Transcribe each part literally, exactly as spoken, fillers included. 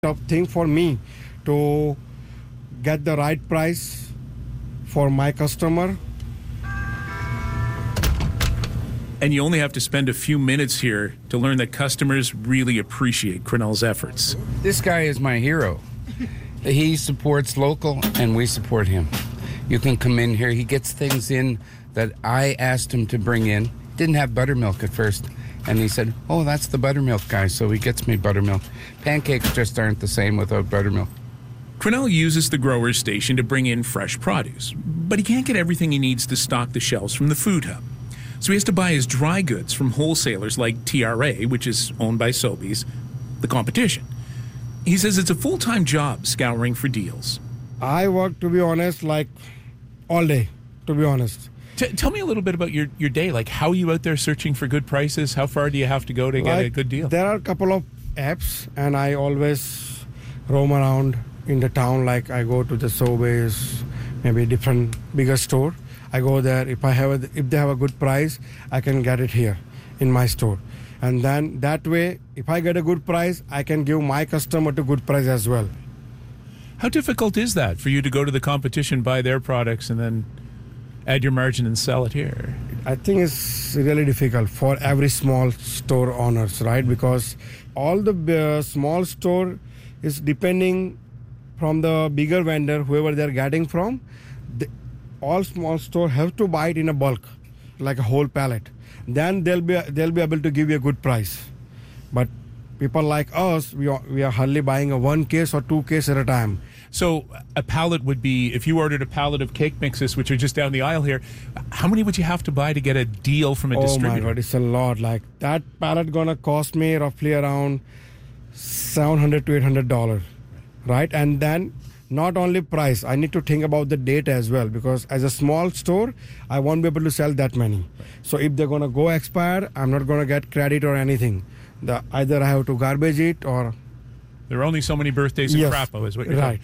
tough thing for me to get the right price for my customer. And you only have to spend a few minutes here to learn that customers really appreciate Crenell's efforts. This guy is my hero. He supports local, and we support him. You can come in here. He gets things in that I asked him to bring in. Didn't have buttermilk at first. And he said, oh, that's the buttermilk guy, so he gets me buttermilk. Pancakes just aren't the same without buttermilk. Crenell uses the grower's station to bring in fresh produce, but he can't get everything he needs to stock the shelves from the food hub. So he has to buy his dry goods from wholesalers like T R A, which is owned by Sobeys, the competition. He says it's a full-time job scouring for deals. I work, to be honest, like all day, to be honest. T- tell me a little bit about your, your day. Like, how are you out there searching for good prices? How far do you have to go to like, get a good deal? There are a couple of apps, and I always roam around in the town. Like, I go to the Sobeys, maybe different bigger store. I go there. If I have a, if they have a good price, I can get it here in my store. And then that way, if I get a good price, I can give my customer to good price as well. How difficult is that for you to go to the competition, buy their products, and then add your margin and sell it here? I think it's really difficult for every small store owners, right? Because all the uh, small store is depending from the bigger vendor, whoever they're getting from. The, all small store have to buy it in a bulk, like a whole pallet. Then they'll be they'll be able to give you a good price. But people like us, we are, we are hardly buying a one case or two case at a time. So a pallet would be, if you ordered a pallet of cake mixes, which are just down the aisle here, how many would you have to buy to get a deal from a oh distributor? Oh my God, it's a lot. Like that pallet gonna cost me roughly around seven hundred to eight hundred dollars, right? And then not only price, I need to think about the date as well, because as a small store, I won't be able to sell that many. So if they're gonna go expire, I'm not gonna get credit or anything. The, either I have to garbage it or... There are only so many birthdays in yes, Crapo, is what you're right.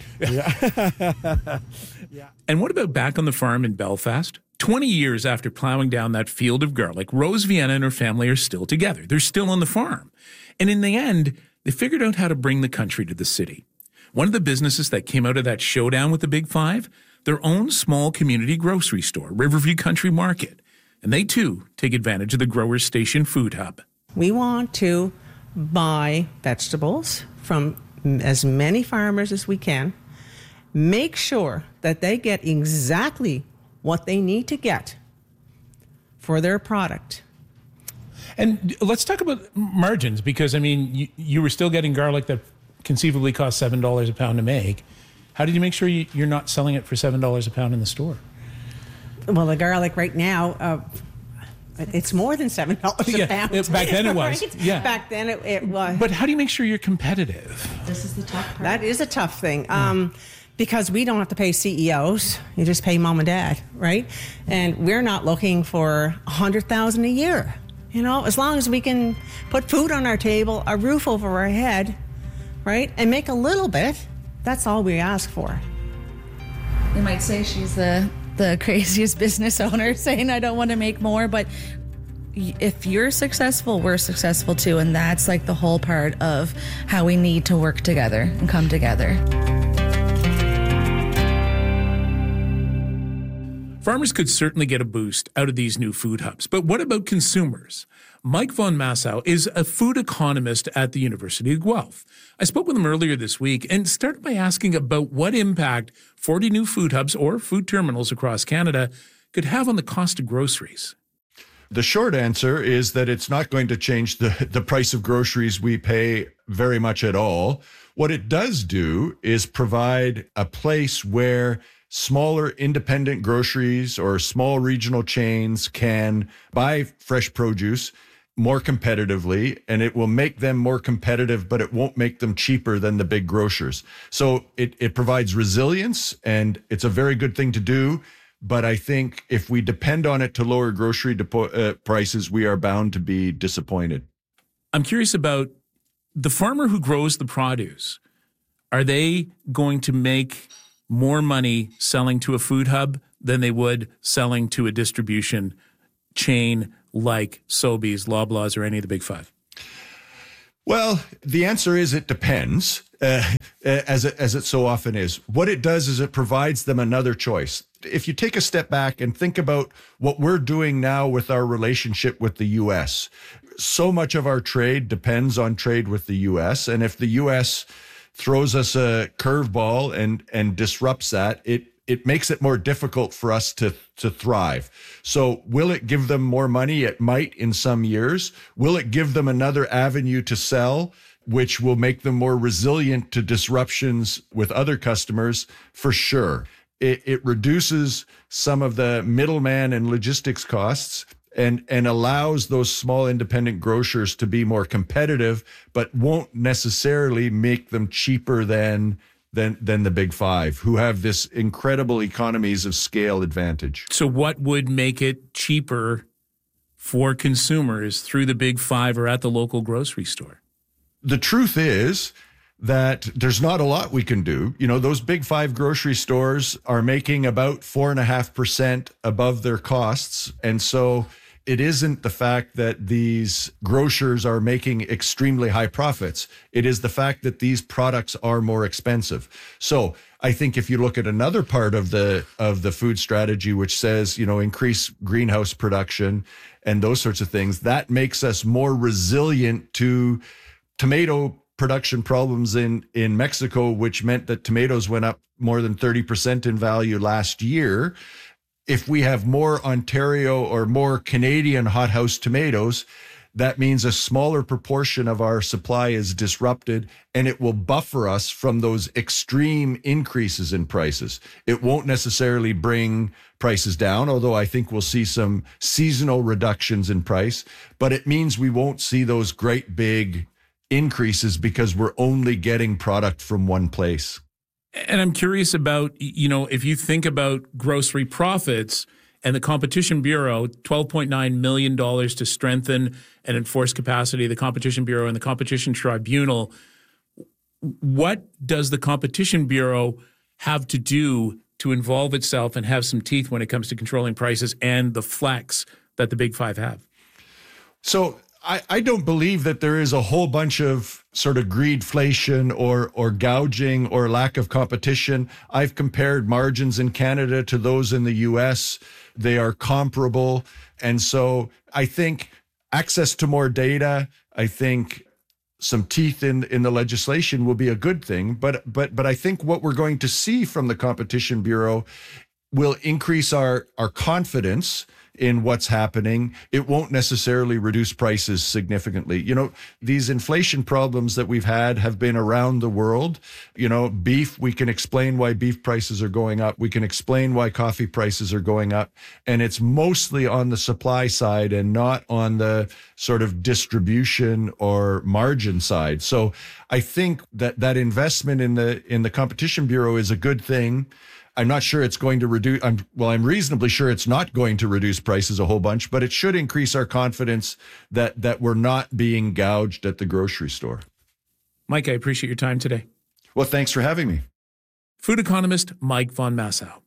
Yeah. Yeah. And what about back on the farm in Belfast? twenty years after plowing down that field of garlic, Rose Vienna and her family are still together. They're still on the farm. And in the end, they figured out how to bring the country to the city. One of the businesses that came out of that showdown with the Big Five, their own small community grocery store, Riverview Country Market. And they, too, take advantage of the Growers Station Food Hub. We want to buy vegetables from as many farmers as we can, make sure that they get exactly what they need to get for their product. And let's talk about margins, because, I mean, you, you were still getting garlic that conceivably cost seven dollars a pound to make. How did you make sure you, you're not selling it for seven dollars a pound in the store? Well, the garlic right now, uh, it's more than seven dollars a yeah, pound. Back then it was. Right? Yeah. Back then it, it was. But how do you make sure you're competitive? This is the tough part. That is a tough thing. Um, because we don't have to pay C E Os. You just pay mom and dad, right? And we're not looking for one hundred thousand dollars a year. You know, as long as we can put food on our table, a roof over our head, right? And make a little bit, that's all we ask for. You might say she's the the craziest business owner saying I don't want to make more, but if you're successful, we're successful too, and that's like the whole part of how we need to work together and come together. Farmers could certainly get a boost out of these new food hubs, but what about consumers? Mike von Massow is a food economist at the University of Guelph. I spoke with him earlier this week and started by asking about what impact forty new food hubs or food terminals across Canada could have on the cost of groceries. The short answer is that it's not going to change the, the price of groceries we pay very much at all. What it does do is provide a place where smaller independent groceries or small regional chains can buy fresh produce more competitively, and it will make them more competitive, but it won't make them cheaper than the big grocers. So it, it provides resilience, and it's a very good thing to do. But I think if we depend on it to lower grocery depo- uh, prices, we are bound to be disappointed. I'm curious about the farmer who grows the produce. Are they going to make more money selling to a food hub than they would selling to a distribution chain like Sobeys, Loblaws, or any of the big five? Well, the answer is it depends. uh, as it, as it so often is. What it does is it provides them another choice. If you take a step back and think about what we're doing now with our relationship with the U S, so much of our trade depends on trade with the U S. And if the U S throws us a curveball and, and disrupts that, it it makes it more difficult for us to, to thrive. So will it give them more money? It might in some years. Will it give them another avenue to sell, which will make them more resilient to disruptions with other customers? For sure. It, it reduces some of the middleman and logistics costs and, and allows those small independent grocers to be more competitive, but won't necessarily make them cheaper than than than the big five, who have this incredible economies of scale advantage. So what would make it cheaper for consumers through the big five or at the local grocery store? The truth is that there's not a lot we can do. You know, those big five grocery stores are making about four and a half percent above their costs. And so it isn't the fact that these grocers are making extremely high profits. It is the fact that these products are more expensive. So I think if you look at another part of the of the food strategy, which says, you know, increase greenhouse production and those sorts of things, that makes us more resilient to tomato production problems in, in Mexico, which meant that tomatoes went up more than thirty percent in value last year. If we have more Ontario or more Canadian hothouse tomatoes, that means a smaller proportion of our supply is disrupted, and it will buffer us from those extreme increases in prices. It won't necessarily bring prices down, although I think we'll see some seasonal reductions in price, but it means we won't see those great big increases because we're only getting product from one place. And I'm curious about, you know, if you think about grocery profits and the Competition Bureau, twelve point nine million dollars to strengthen and enforce capacity of the Competition Bureau and the Competition Tribunal, what does the Competition Bureau have to do to involve itself and have some teeth when it comes to controlling prices and the flex that the big five have? So I, I don't believe that there is a whole bunch of sort of greedflation or or gouging or lack of competition. I've compared margins in Canada to those in the U S. They are comparable. And so I think access to more data, I think some teeth in in the legislation will be a good thing. But but but I think what we're going to see from the Competition Bureau will increase our our confidence in what's happening. It won't necessarily reduce prices significantly. You know, these inflation problems that we've had have been around the world. You know, beef, we can explain why beef prices are going up. We can explain why coffee prices are going up. And it's mostly on the supply side and not on the sort of distribution or margin side. So I think that that investment in the in the Competition Bureau is a good thing. I'm not sure it's going to reduce, I'm, well, I'm reasonably sure it's not going to reduce prices a whole bunch, but it should increase our confidence that that we're not being gouged at the grocery store. Mike, I appreciate your time today. Well, thanks for having me. Food economist Mike von Massow.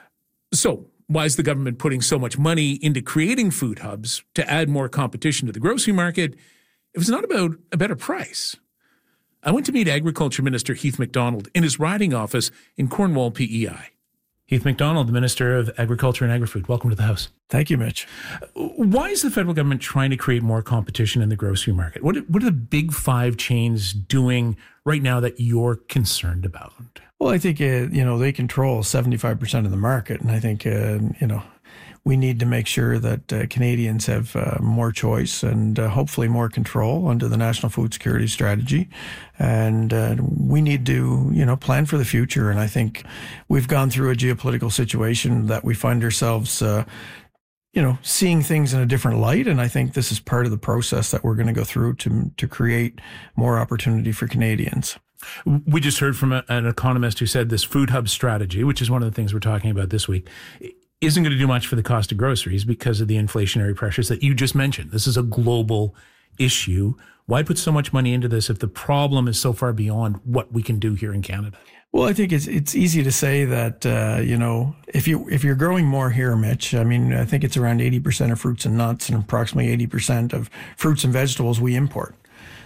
So, why is the government putting so much money into creating food hubs to add more competition to the grocery market if it's not about a better price? I went to meet Agriculture Minister Heath MacDonald in his riding office in Cornwall, P E I. Heath MacDonald, the Minister of Agriculture and Agri-Food. Welcome to the House. Thank you, Mitch. Why is the federal government trying to create more competition in the grocery market? What, what are the big five chains doing right now that you're concerned about? Well, I think, uh, you know, they control seventy-five percent of the market. And I think, uh, you know, we need to make sure that uh, Canadians have uh, more choice and uh, hopefully more control under the National Food Security Strategy. And uh, we need to, you know, plan for the future. And I think we've gone through a geopolitical situation that we find ourselves, uh, you know, seeing things in a different light. And I think this is part of the process that we're going to go through to to create more opportunity for Canadians. We just heard from a, an economist who said this food hub strategy, which is one of the things we're talking about this week, isn't going to do much for the cost of groceries because of the inflationary pressures that you just mentioned. This is a global issue. Why put so much money into this if the problem is so far beyond what we can do here in Canada? Well, I think it's it's easy to say that, uh, you know, if, you, if you're growing more here, Mitch, I mean, I think it's around eighty percent of fruits and nuts and approximately eighty percent of fruits and vegetables we import.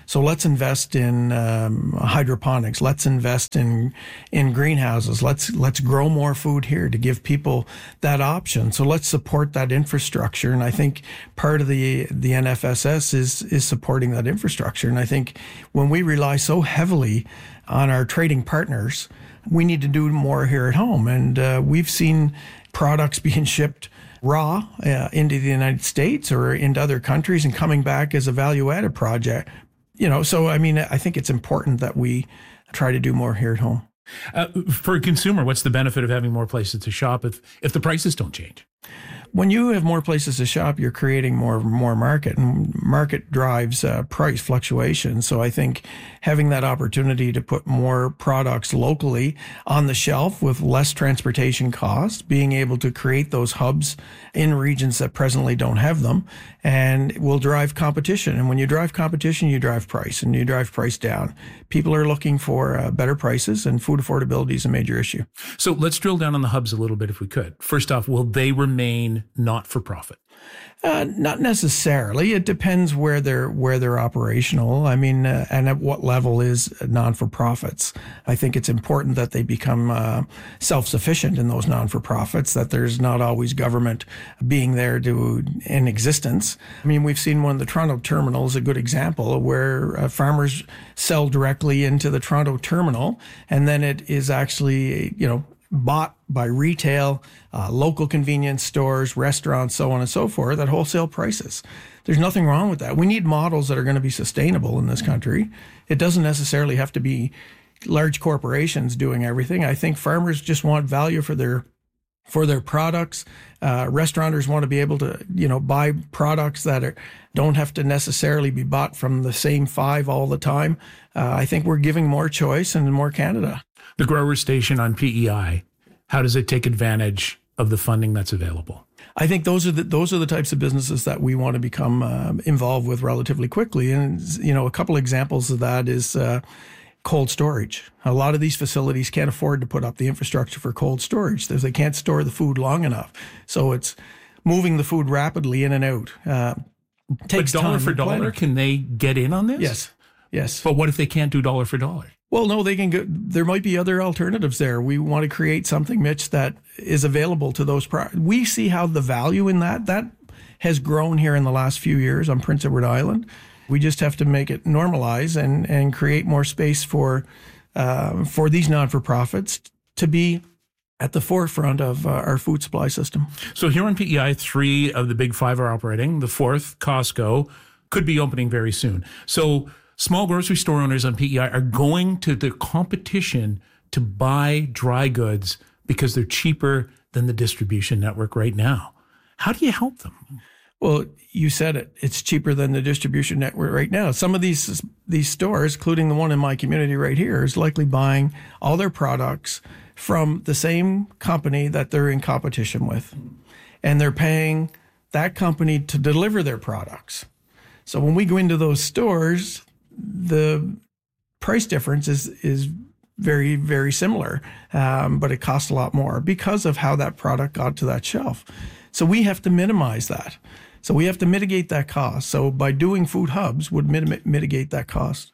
So let's invest in um, hydroponics. Let's invest in in greenhouses. Let's let's grow more food here to give people that option. So let's support that infrastructure. And I think part of the the N F S S is is supporting that infrastructure. And I think when we rely so heavily on our trading partners, we need to do more here at home. And uh, we've seen products being shipped raw uh, into the United States or into other countries and coming back as a value-added project. You know, so I mean, I think it's important that we try to do more here at home. Uh, for a consumer, what's the benefit of having more places to shop if if the prices don't change? When you have more places to shop, you're creating more more market, and market drives uh, price fluctuation. So I think having that opportunity to put more products locally on the shelf with less transportation costs, being able to create those hubs in regions that presently don't have them, and will drive competition. And when you drive competition, you drive price, and you drive price down. People are looking for uh, better prices, and food affordability is a major issue. So let's drill down on the hubs a little bit if we could. First off, will they remain not for profit? Uh, not necessarily. It depends where they're where they're operational. I mean, uh, and at what level is non-for-profits. I think it's important that they become uh, self-sufficient in those non-for-profits. That there's not always government being there to in existence. I mean, we've seen one of the Toronto terminals, a good example where uh, farmers sell directly into the Toronto terminal, and then it is actually, you know, bought by retail, uh, local convenience stores, restaurants, so on and so forth, at wholesale prices. There's nothing wrong with that. We need models that are going to be sustainable in this country. It doesn't necessarily have to be large corporations doing everything. I think farmers just want value for their for their products. Uh, restaurateurs want to be able to, you know, buy products that are, don't have to necessarily be bought from the same five all the time. Uh, I think we're giving more choice and more Canada. The grower station on P E I, how does it take advantage of the funding that's available? I think those are the those are the types of businesses that we want to become uh, involved with relatively quickly. And, you know, a couple examples of that is uh, cold storage. A lot of these facilities can't afford to put up the infrastructure for cold storage. They can't store the food long enough. So it's moving the food rapidly in and out. Uh, takes but dollar time for dollar, planning. Can they get in on this? Yes. Yes. But what if they can't do dollar for dollar? Well, no, they can go. There might be other alternatives there. We want to create something, Mitch, that is available to those. Pro- we see how the value in that, that has grown here in the last few years on Prince Edward Island. We just have to make it normalize and, and create more space for, uh, for these non-for-profits to be at the forefront of uh, our food supply system. So here on P E I, three of the big five are operating. The fourth, Costco, could be opening very soon. So small grocery store owners on P E I are going to the competition to buy dry goods because they're cheaper than the distribution network right now. How do you help them? Well, you said it. It's cheaper than the distribution network right now. Some of these these stores, including the one in my community right here, is likely buying all their products from the same company that they're in competition with. And they're paying that company to deliver their products. So when we go into those stores, the price difference is is very, very similar, um, but it costs a lot more because of how that product got to that shelf. So we have to minimize that. So we have to mitigate that cost. So by doing food hubs would mit- mitigate that cost.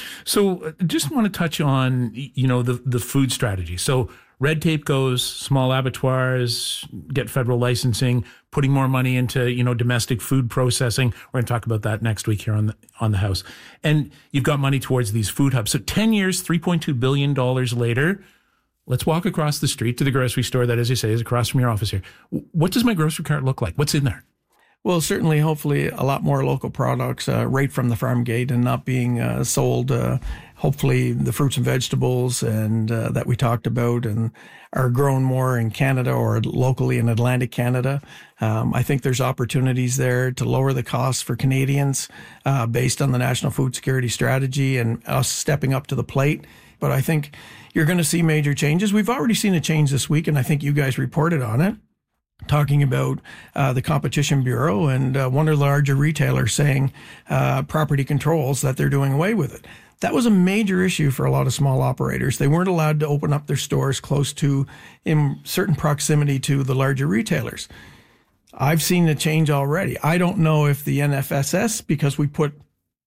So uh, just want to touch on, you know, the, the food strategy. So red tape goes, small abattoirs get federal licensing, putting more money into, you know, domestic food processing. We're going to talk about that next week here on the on the House. And you've got money towards these food hubs. So ten years, three point two billion dollars later, let's walk across the street to the grocery store that, as you say, is across from your office here. What does my grocery cart look like? What's in there? Well, certainly, hopefully, a lot more local products uh, right from the farm gate and not being uh, sold. Uh, hopefully, the fruits and vegetables and uh, that we talked about and are grown more in Canada or locally in Atlantic Canada. Um, I think there's opportunities there to lower the costs for Canadians uh, based on the National Food Security Strategy and us stepping up to the plate. But I think you're going to see major changes. We've already seen a change this week, and I think you guys reported on it, talking about uh, the Competition Bureau and uh, one of the larger retailers saying uh, property controls, that they're doing away with it. That was a major issue for a lot of small operators. They weren't allowed to open up their stores close to, in certain proximity to the larger retailers. I've seen the change already. I don't know if the N F S S, because we put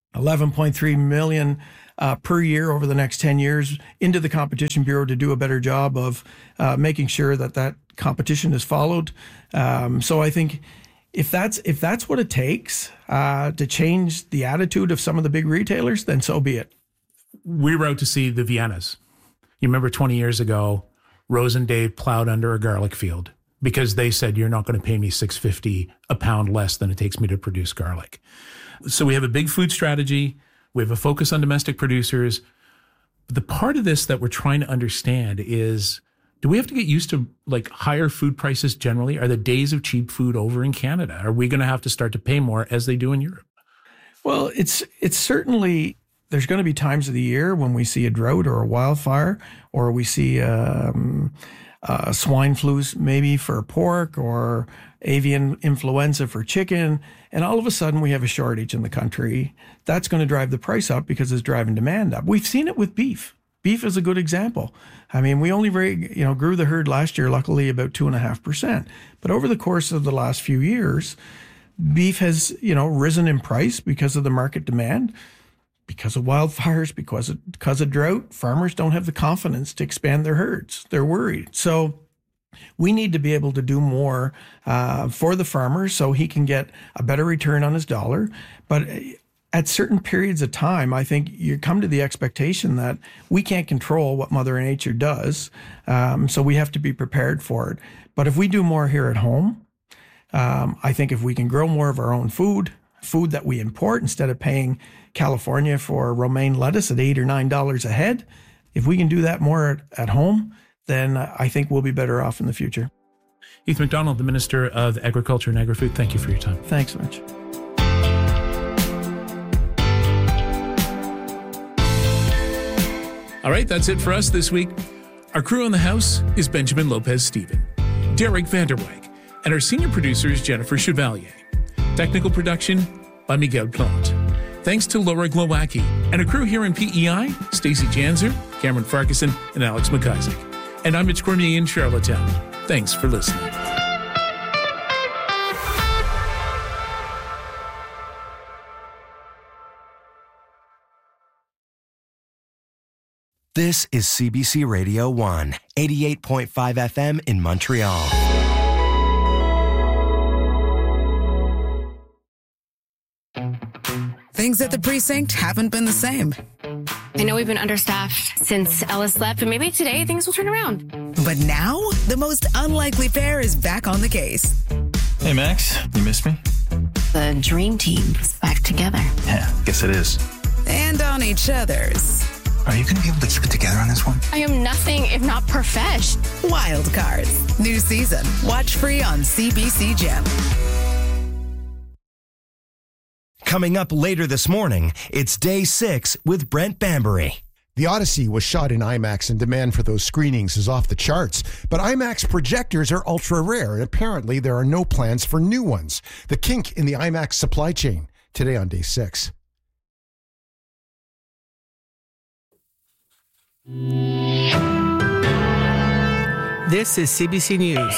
eleven point three million uh, per year over the next ten years into the Competition Bureau to do a better job of uh, making sure that that competition is followed. Um, so I think if that's if that's what it takes uh, to change the attitude of some of the big retailers, then so be it. We were out to see the Viennas. You remember twenty years ago, Rose and Dave plowed under a garlic field because they said, you're not going to pay me six dollars and fifty cents a pound less than it takes me to produce garlic. So we have a big food strategy. We have a focus on domestic producers. But the part of this that we're trying to understand is, do we have to get used to like higher food prices generally? Are the days of cheap food over in Canada? Are we going to have to start to pay more as they do in Europe? Well, it's it's certainly, there's going to be times of the year when we see a drought or a wildfire, or we see um, uh, swine flus maybe for pork, or avian influenza for chicken, and all of a sudden we have a shortage in the country. That's going to drive the price up because it's driving demand up. We've seen it with beef. Beef is a good example. I mean, we only very, you know, grew the herd last year, luckily about two and a half percent. But over the course of the last few years, beef has, you know, risen in price because of the market demand, because of wildfires, because of, because of drought. Farmers don't have the confidence to expand their herds. They're worried. So we need to be able to do more uh, for the farmer so he can get a better return on his dollar. But at certain periods of time, I think you come to the expectation that we can't control what Mother Nature does. Um, so we have to be prepared for it. But if we do more here at home, um, I think if we can grow more of our own food, food that we import instead of paying California for romaine lettuce at eight or nine dollars a head, if we can do that more at, at home, then I think we'll be better off in the future. Heath MacDonald, the Minister of Agriculture and Agri-Food, thank you for your time. Thanks, Mitch. All right, that's it for us this week. Our crew on the house is Benjamin Lopez-Steven, Derek Vanderweg, and our senior producer is Jennifer Chevalier. Technical production by Miguel Plant. Thanks to Laura Glowacki and a crew here in P E I, Stacey Janzer, Cameron Farquharson, and Alex McIsaac. And I'm Mitch Cormier in Charlottetown. Thanks for listening. This is C B C Radio one, eighty-eight point five F M in Montreal. Things at the precinct haven't been the same. I know we've been understaffed since Ellis left, but maybe today things will turn around. But now, the most unlikely pair is back on the case. Hey, Max, you missed me? The dream team is back together. Yeah, guess it is. And on each other's. Are you going to be able to keep it together on this one? I am nothing if not profesh. Wild Cards. New season. Watch free on C B C Gem. Coming up later this morning, it's Day six with Brent Bambury. The Odyssey was shot in IMAX and demand for those screenings is off the charts. But IMAX projectors are ultra rare, and apparently there are no plans for new ones. The kink in the IMAX supply chain, today on Day six. This is C B C News.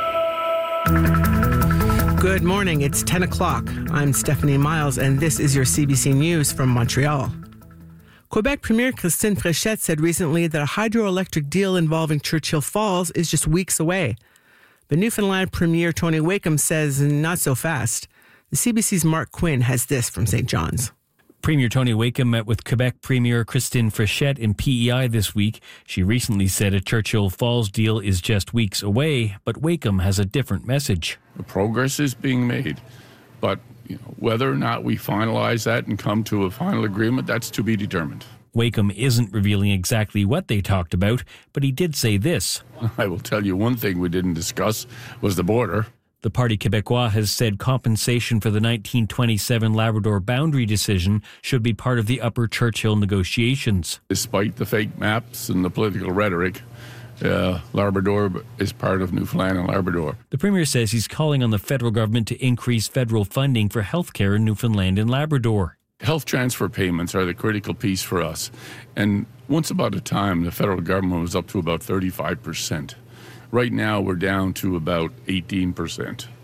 Good morning, it's ten o'clock. I'm Stephanie Miles, and this is your C B C News from Montreal. Quebec Premier Christine Fréchette said recently that a hydroelectric deal involving Churchill Falls is just weeks away. But Newfoundland Premier Tony Wakeham says not so fast. The C B C's Mark Quinn has this from Saint John's. Premier Tony Wakeham met with Quebec Premier Christine Fréchette in P E I this week. She recently said a Churchill Falls deal is just weeks away, but Wakeham has a different message. The progress is being made, but you know, whether or not we finalize that and come to a final agreement, that's to be determined. Wakeham isn't revealing exactly what they talked about, but he did say this. I will tell you one thing we didn't discuss was the border. The Parti Québécois has said compensation for the nineteen twenty-seven Labrador boundary decision should be part of the Upper Churchill negotiations. Despite the fake maps and the political rhetoric, uh, Labrador is part of Newfoundland and Labrador. The Premier says he's calling on the federal government to increase federal funding for health care in Newfoundland and Labrador. Health transfer payments are the critical piece for us. And once upon a time, the federal government was up to about thirty-five percent. Right now, we're down to about eighteen percent.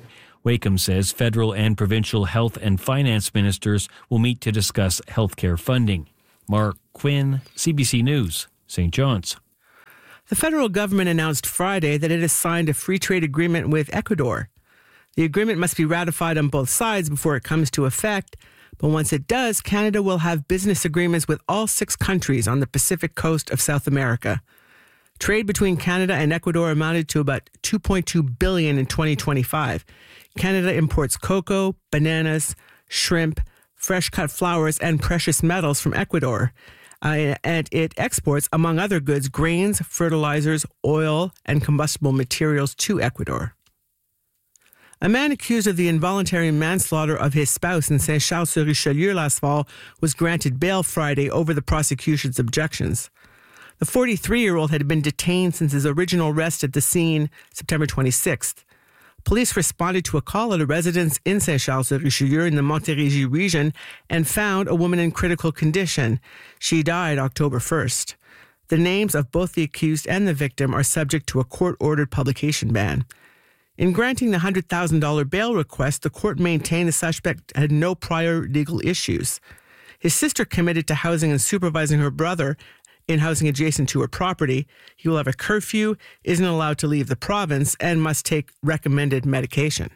Wakeham says federal and provincial health and finance ministers will meet to discuss healthcare funding. Mark Quinn, C B C News, Saint John's. The federal government announced Friday that it has signed a free trade agreement with Ecuador. The agreement must be ratified on both sides before it comes to effect, but once it does, Canada will have business agreements with all six countries on the Pacific coast of South America. Trade between Canada and Ecuador amounted to about two point two billion dollars in twenty twenty-five. Canada imports cocoa, bananas, shrimp, fresh-cut flowers, and precious metals from Ecuador. Uh, and it exports, among other goods, grains, fertilizers, oil, and combustible materials to Ecuador. A man accused of the involuntary manslaughter of his spouse in Saint-Charles-sur-Richelieu last fall was granted bail Friday over the prosecution's objections. The forty-three-year-old had been detained since his original arrest at the scene September twenty-sixth. Police responded to a call at a residence in Saint-Charles-sur-Richelieu in the Montérégie region and found a woman in critical condition. She died October first. The names of both the accused and the victim are subject to a court-ordered publication ban. In granting the one hundred thousand dollars bail request, the court maintained the suspect had no prior legal issues. His sister committed to housing and supervising her brother in housing adjacent to her property. He will have a curfew, isn't allowed to leave the province, and must take recommended medication.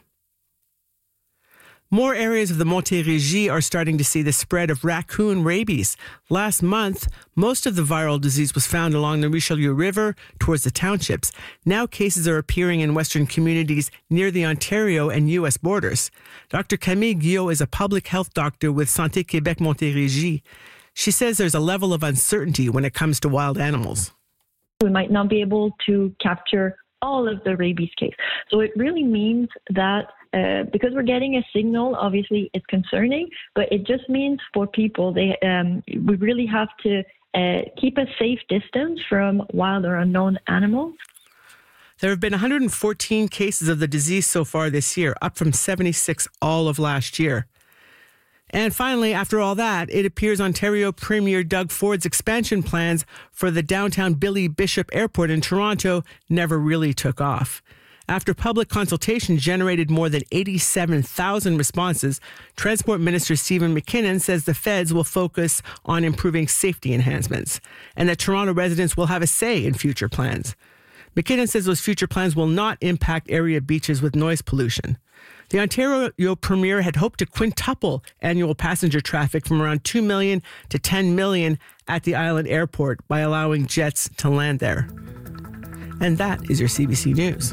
More areas of the Montérégie are starting to see the spread of raccoon rabies. Last month, most of the viral disease was found along the Richelieu River towards the townships. Now cases are appearing in western communities near the Ontario and U S borders. Doctor Camille Guillot is a public health doctor with Santé Québec Montérégie. She says there's a level of uncertainty when it comes to wild animals. We might not be able to capture all of the rabies case. So it really means that uh, because we're getting a signal, obviously it's concerning, but it just means for people, they um, we really have to uh, keep a safe distance from wild or unknown animals. There have been one hundred fourteen cases of the disease so far this year, up from seventy-six all of last year. And finally, after all that, it appears Ontario Premier Doug Ford's expansion plans for the downtown Billy Bishop Airport in Toronto never really took off. After public consultation generated more than eighty-seven thousand responses, Transport Minister Stephen McKinnon says the feds will focus on improving safety enhancements and that Toronto residents will have a say in future plans. McKinnon says those future plans will not impact area beaches with noise pollution. The Ontario Premier had hoped to quintuple annual passenger traffic from around two million to ten million at the island airport by allowing jets to land there. And that is your C B C News.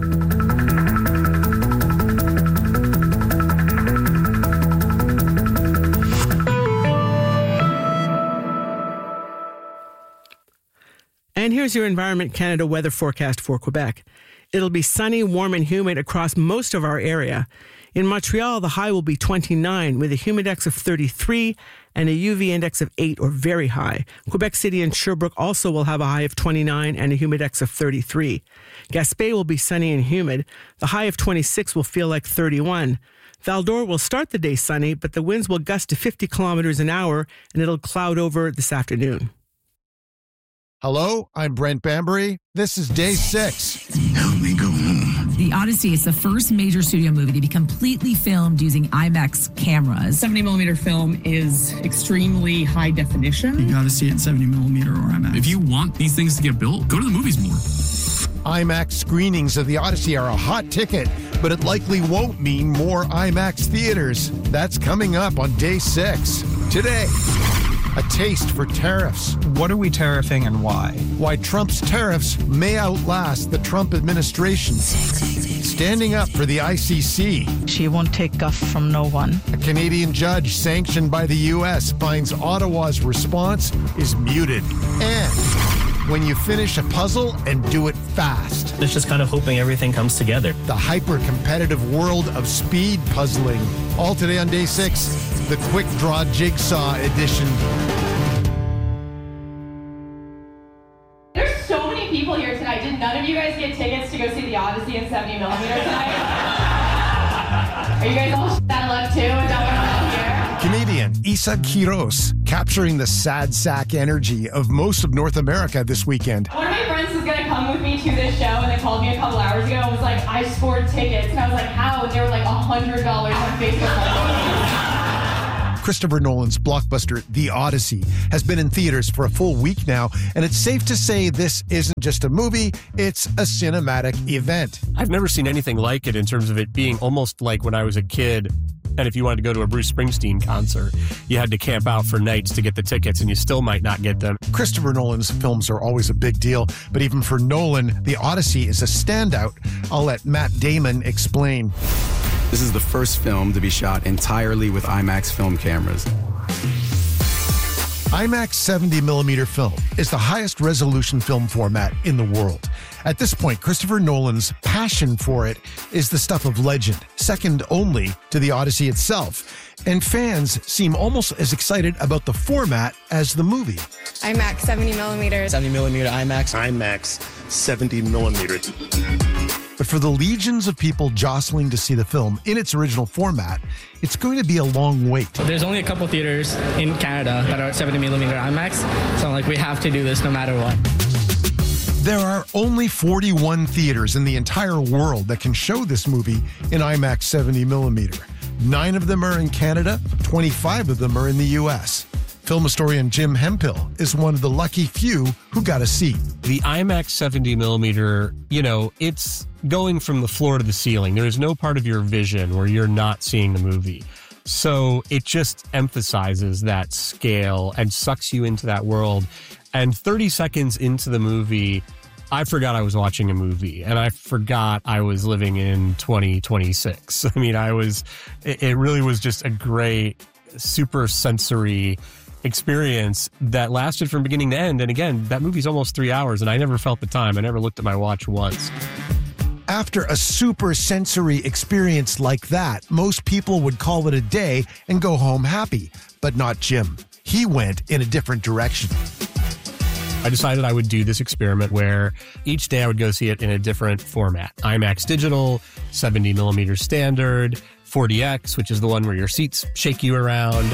And here's your Environment Canada weather forecast for Quebec. It'll be sunny, warm, and humid across most of our area. In Montreal, the high will be twenty-nine with a humidex of thirty-three and a U V index of eight or very high. Quebec City and Sherbrooke also will have a high of twenty-nine and a humidex of thirty-three. Gaspé will be sunny and humid. The high of twenty-six will feel like thirty-one. Val-d'Or will start the day sunny, but the winds will gust to fifty kilometers an hour and it'll cloud over this afternoon. Hello, I'm Brent Bambury. This is day six. Help me go home. The Odyssey is the first major studio movie to be completely filmed using IMAX cameras. seventy millimeter film is extremely high definition. You gotta see it in seventy millimeter or IMAX. If you want these things to get built, go to the movies more. IMAX screenings of the Odyssey are a hot ticket, but it likely won't mean more IMAX theaters. That's coming up on day six. Today, a taste for tariffs. What are we tariffing and why? Why Trump's tariffs may outlast the Trump administration. Standing up for the I C C. She won't take guff from no one. A Canadian judge sanctioned by the U S finds Ottawa's response is muted. And when you finish a puzzle and do it fast. It's just kind of hoping everything comes together. The hyper-competitive world of speed puzzling. All today on day six, the Quick Draw Jigsaw edition. There's so many people here tonight. Did none of you guys get tickets to go see the Odyssey in seventy millimeter tonight? Are you guys all out of luck too and don't want to come here? Comedian Isa Quiros capturing the sad sack energy of most of North America this weekend. One of my friends was going to come with me to this show, and they called me a couple hours ago and was like, I scored tickets. And I was like, how? And they were like, one hundred dollars on Facebook. Christopher Nolan's blockbuster The Odyssey has been in theaters for a full week now, and it's safe to say this isn't just a movie, it's a cinematic event. I've never seen anything like it in terms of it being almost like when I was a kid. And if you wanted to go to a Bruce Springsteen concert, you had to camp out for nights to get the tickets, and you still might not get them. Christopher Nolan's films are always a big deal, but even for Nolan, The Odyssey is a standout. I'll let Matt Damon explain. This is the first film to be shot entirely with IMAX film cameras. IMAX seventy millimeter film is the highest resolution film format in the world. At this point, Christopher Nolan's passion for it is the stuff of legend, second only to The Odyssey itself. And fans seem almost as excited about the format as the movie. IMAX seventy millimeter. seventy millimeter IMAX. IMAX seventy millimeter. But for the legions of people jostling to see the film in its original format, it's going to be a long wait. There's only a couple theaters in Canada that are seventy millimeter IMAX, so like we have to do this no matter what. There are only forty-one theaters in the entire world that can show this movie in IMAX seventy millimeter. Nine of them are in Canada, twenty-five of them are in the U S. Film historian Jim Hemphill is one of the lucky few who got a seat. The IMAX seventy millimeter, you know, it's going from the floor to the ceiling. There is no part of your vision where you're not seeing the movie. So it just emphasizes that scale and sucks you into that world. And thirty seconds into the movie, I forgot I was watching a movie, and I forgot I was living in twenty twenty-six. I mean, I was, it, it really was just a great, super sensory experience that lasted from beginning to end. And again, that movie's almost three hours, and I never felt the time. I never looked at my watch once. After a super sensory experience like that, most people would call it a day and go home happy, but not Jim. He went in a different direction. I decided I would do this experiment where each day I would go see it in a different format. IMAX digital, seventy millimeter standard, forty X, which is the one where your seats shake you around,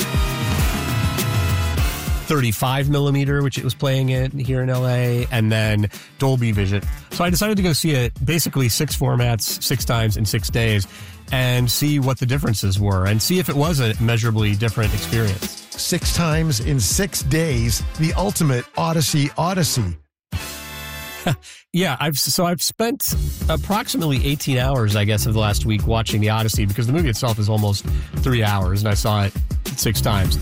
thirty-five millimeter, which it was playing it here in L A, and then Dolby Vision. So I decided to go see it basically six formats, six times in six days, and see what the differences were and see if it was a measurably different experience. Six times in six days, the ultimate Odyssey Odyssey. Yeah, I've so I've spent approximately eighteen hours, I guess, of the last week watching The Odyssey because the movie itself is almost three hours, and I saw it six times.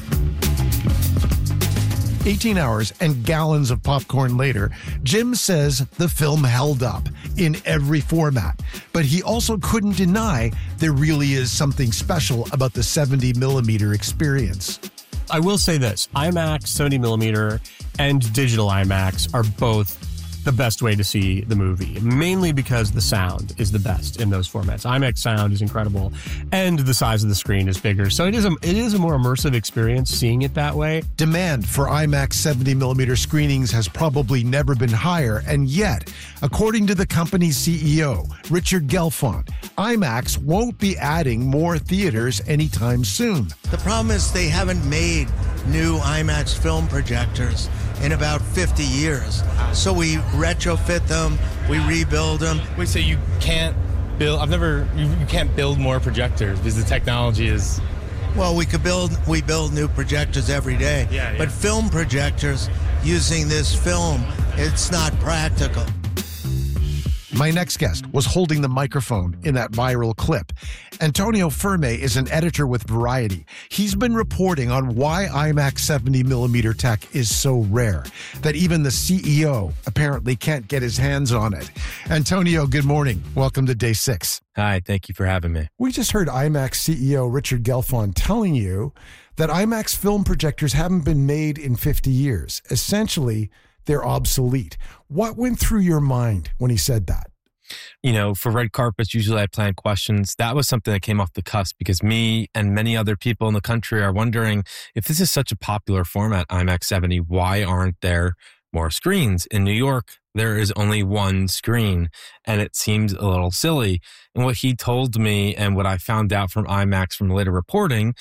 eighteen hours and gallons of popcorn later, Jim says the film held up in every format. But he also couldn't deny there really is something special about the seventy millimeter experience. I will say this, IMAX seventy millimeter and digital IMAX are both the best way to see the movie, mainly because the sound is the best in those formats. IMAX sound is incredible, and the size of the screen is bigger. So it is a, it is a more immersive experience seeing it that way. Demand for IMAX seventy millimeter screenings has probably never been higher, and yet, according to the company's C E O, Richard Gelfond, IMAX won't be adding more theaters anytime soon. The problem is they haven't made new IMAX film projectors in about fifty years. So we retrofit them, we rebuild them. Wait, so you can't build, I've never, you, you can't build more projectors because the technology is... Well, we could build, we build new projectors every day. Yeah, yeah. But film projectors, using this film, it's not practical. My next guest was holding the microphone in that viral clip. Antonio Ferme is an editor with Variety. He's been reporting on why IMAX seventy millimeter tech is so rare that even the C E O apparently can't get his hands on it. Antonio, good morning. Welcome to Day Six. Hi, thank you for having me. We just heard IMAX C E O Richard Gelfond telling you that IMAX film projectors haven't been made in fifty years. Essentially, they're obsolete. What went through your mind when he said that? You know, for red carpets, usually I plan questions. That was something that came off the cusp because me and many other people in the country are wondering if this is such a popular format, IMAX seventy, why aren't there more screens? In New York, there is only one screen, and it seems a little silly. And what he told me and what I found out from IMAX from later reporting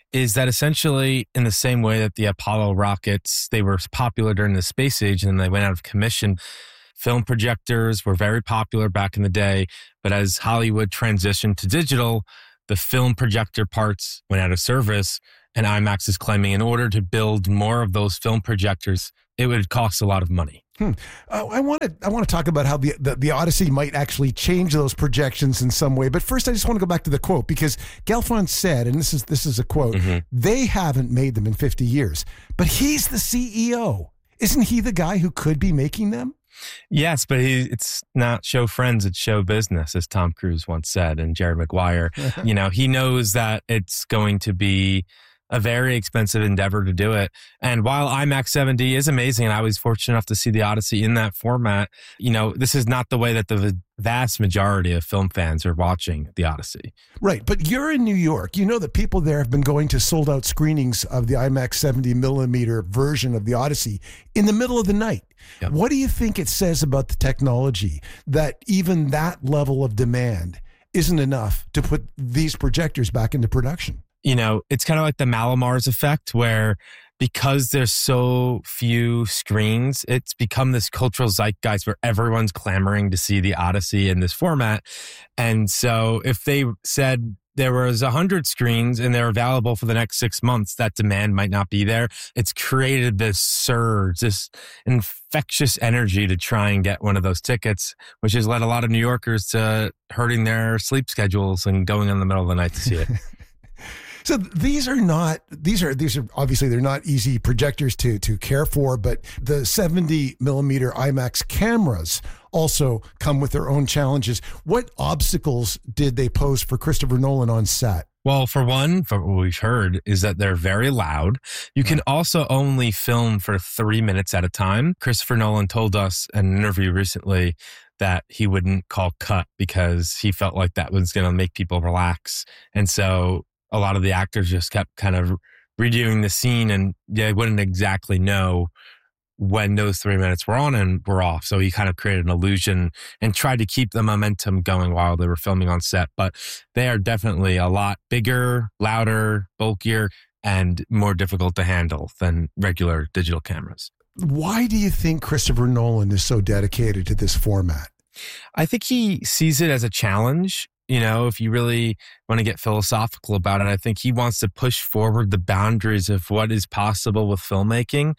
is that essentially in the same way that the Apollo rockets, they were popular during the space age and then they went out of commission. Film projectors were very popular back in the day, but as Hollywood transitioned to digital, the film projector parts went out of service, and IMAX is claiming in order to build more of those film projectors, it would cost a lot of money. Hmm. Uh, I want to I want to talk about how the, the the Odyssey might actually change those projections in some way. But first, I just want to go back to the quote, because Gelfand said, and this is this is a quote: mm-hmm. they haven't made them in fifty years, but he's the C E O. Isn't he the guy who could be making them? Yes, but he, it's not show friends, it's show business, as Tom Cruise once said, and Jerry Maguire. You know, he knows that it's going to be a very expensive endeavor to do it. And while IMAX seven D is amazing, and I was fortunate enough to see the Odyssey in that format, you know, this is not the way that the vast majority of film fans are watching the Odyssey. Right. But you're in New York. You know that people there have been going to sold out screenings of the IMAX seventy millimeter version of the Odyssey in the middle of the night. Yep. What do you think it says about the technology that even that level of demand isn't enough to put these projectors back into production? You know, it's kind of like the Malamars effect, where because there's so few screens, it's become this cultural zeitgeist where everyone's clamoring to see the Odyssey in this format. And so if they said there was one hundred screens and they're available for the next six months, that demand might not be there. It's created this surge, this infectious energy to try and get one of those tickets, which has led a lot of New Yorkers to hurting their sleep schedules and going in the middle of the night to see it. So these are not, these are, these are obviously they're not easy projectors to, to care for, but the seventy millimeter IMAX cameras also come with their own challenges. What obstacles did they pose for Christopher Nolan on set? Well, for one, for what we've heard is that they're very loud. You can also only film for three minutes at a time. Christopher Nolan told us in an interview recently that he wouldn't call cut because he felt like that was going to make people relax. And so a lot of the actors just kept kind of redoing the scene, and they wouldn't exactly know when those three minutes were on and were off. So he kind of created an illusion and tried to keep the momentum going while they were filming on set. But they are definitely a lot bigger, louder, bulkier, and more difficult to handle than regular digital cameras. Why do you think Christopher Nolan is so dedicated to this format? I think he sees it as a challenge. You know, if you really want to get philosophical about it, I think he wants to push forward the boundaries of what is possible with filmmaking.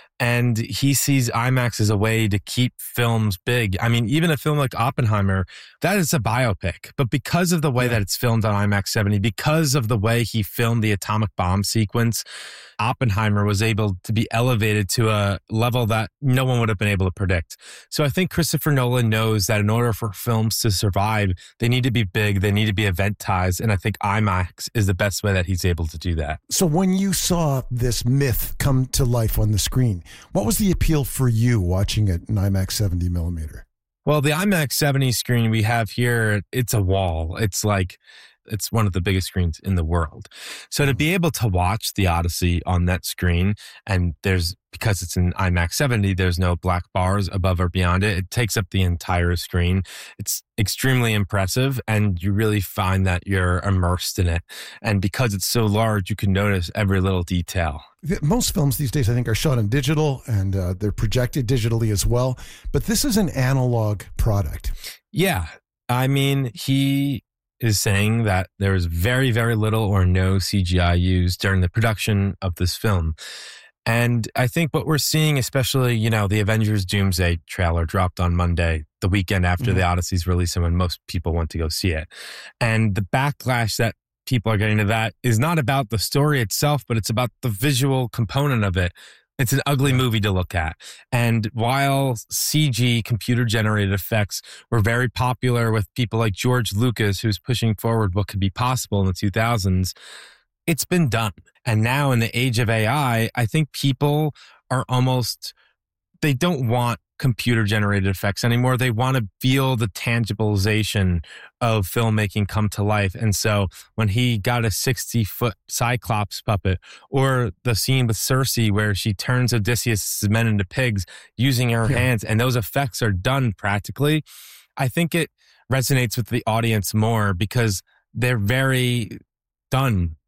And he sees IMAX as a way to keep films big. I mean, even a film like Oppenheimer, that is a biopic. But because of the way that it's filmed on IMAX seventy, because of the way he filmed the atomic bomb sequence, Oppenheimer was able to be elevated to a level that no one would have been able to predict. So I think Christopher Nolan knows that in order for films to survive, they need to be big, they need to be eventized. And I think IMAX is the best way that he's able to do that. So when you saw this myth come to life on the screen, what was the appeal for you watching it in IMAX seventy millimeter? Well, the IMAX seventy screen we have here, it's a wall. It's like, it's one of the biggest screens in the world. So to be able to watch the Odyssey on that screen, and there's, because it's in IMAX seventy, there's no black bars above or beyond it. It takes up the entire screen. It's extremely impressive, and you really find that you're immersed in it. And because it's so large, you can notice every little detail. Most films these days, I think, are shot in digital, and uh, they're projected digitally as well. But this is an analog product. Yeah. I mean, he is saying that there was very, very little or no C G I used during the production of this film. And I think what we're seeing, especially, you know, the Avengers Doomsday trailer dropped on Monday, the weekend after mm-hmm. the Odyssey's release, and when most people went to go see it. And the backlash that people are getting to that is not about the story itself, but it's about the visual component of it. It's an ugly movie to look at. And while C G, computer-generated effects, were very popular with people like George Lucas, who's pushing forward what could be possible in the two thousands, it's been done. And now in the age of A I, I think people are almost, they don't want computer-generated effects anymore. They want to feel the tangibilization of filmmaking come to life. And so when he got a sixty-foot Cyclops puppet, or the scene with Cersei where she turns Odysseus' men into pigs using her yeah. hands, and those effects are done practically, I think it resonates with the audience more because they're very done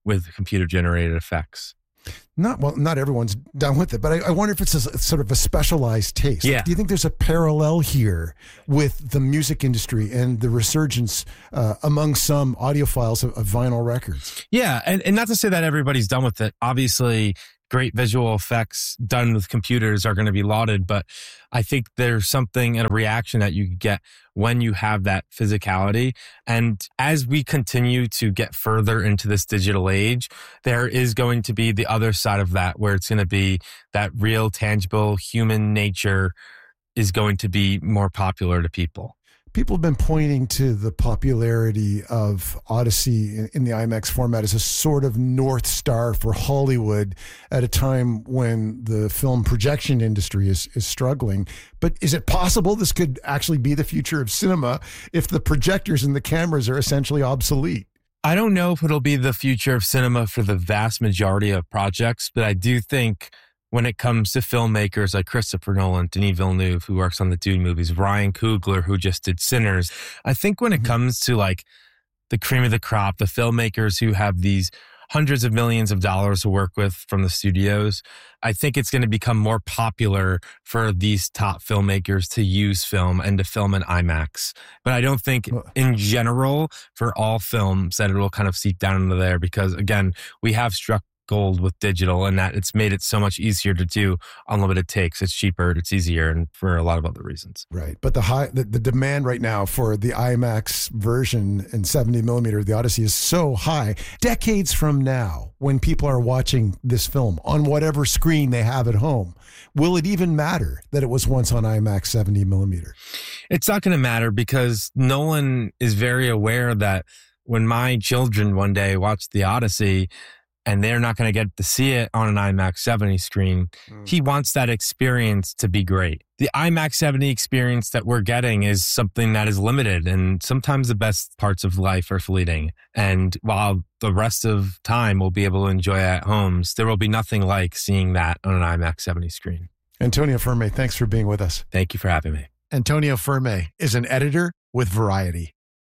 with computer generated effects. Not well, not everyone's done with it, but I, I wonder if it's a, sort of a specialized taste. Yeah. Do you think there's a parallel here with the music industry and the resurgence uh, among some audiophiles of, of vinyl records? Yeah, and, and not to say that everybody's done with it. Obviously, great visual effects done with computers are going to be lauded, but I think there's something and a reaction that you get when you have that physicality. And as we continue to get further into this digital age, there is going to be the other side of that, where it's going to be that real, tangible human nature is going to be more popular to people. People have been pointing to the popularity of Odyssey in, in the IMAX format as a sort of North Star for Hollywood at a time when the film projection industry is, is struggling. But is it possible this could actually be the future of cinema if the projectors and the cameras are essentially obsolete? I don't know if it'll be the future of cinema for the vast majority of projects, but I do think when it comes to filmmakers like Christopher Nolan, Denis Villeneuve, who works on the Dune movies, Ryan Coogler, who just did Sinners, I think when it comes to like the cream of the crop, the filmmakers who have these hundreds of millions of dollars to work with from the studios, I think it's going to become more popular for these top filmmakers to use film and to film in IMAX. But I don't think in general for all films that it will kind of seep down into there, because again, we have struck gold with digital, and that it's made it so much easier to do unlimited takes. It's cheaper, it's easier, and for a lot of other reasons. Right. But the high, the, the demand right now for the IMAX version in seventy millimeter of the Odyssey is so high. Decades from now, when people are watching this film on whatever screen they have at home, will it even matter that it was once on IMAX seventy millimeter? It's not going to matter, because Nolan is very aware that when my children one day watch the Odyssey, and they're not going to get to see it on an IMAX seventy screen, mm. he wants that experience to be great. The IMAX seventy experience that we're getting is something that is limited, and sometimes the best parts of life are fleeting. And while the rest of time we'll be able to enjoy at homes, there will be nothing like seeing that on an IMAX seventy screen. Antonio Ferme, thanks for being with us. Thank you for having me. Antonio Ferme is an editor with Variety.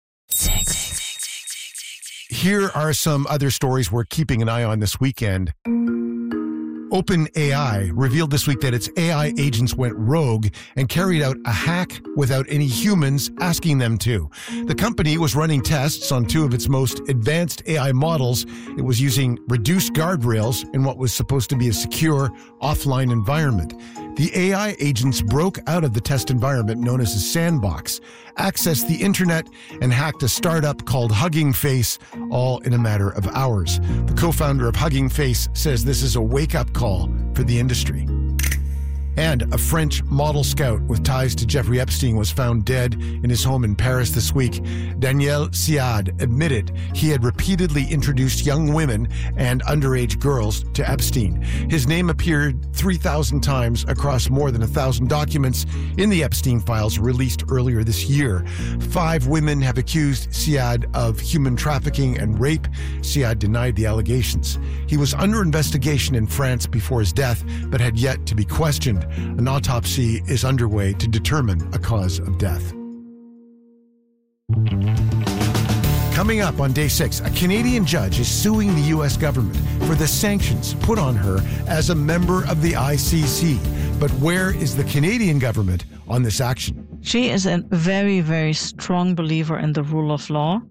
Here are some other stories we're keeping an eye on this weekend. OpenAI revealed this week that its A I agents went rogue and carried out a hack without any humans asking them to. The company was running tests on two of its most advanced A I models. It was using reduced guardrails in what was supposed to be a secure offline environment. The A I agents broke out of the test environment known as a sandbox, accessed the internet, and hacked a startup called Hugging Face, all in a matter of hours. The co-founder of Hugging Face says this is a wake-up call for the industry. And a French model scout with ties to Jeffrey Epstein was found dead in his home in Paris this week. Daniel Siad admitted he had repeatedly introduced young women and underage girls to Epstein. His name appeared three thousand times across more than one thousand documents in the Epstein files released earlier this year. Five women have accused Siad of human trafficking and rape. Siad denied the allegations. He was under investigation in France before his death, but had yet to be questioned. An autopsy is underway to determine a cause of death. Coming up on day six, a Canadian judge is suing the U S government for the sanctions put on her as a member of the I C C. But where is the Canadian government on this action? She is a very, very strong believer in the rule of law.